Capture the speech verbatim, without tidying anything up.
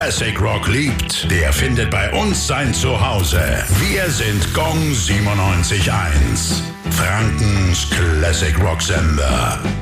Classic Rock liebt, der findet bei uns sein Zuhause. Wir sind Gong siebenundneunzig Komma eins, Frankens Classic Rock Sender.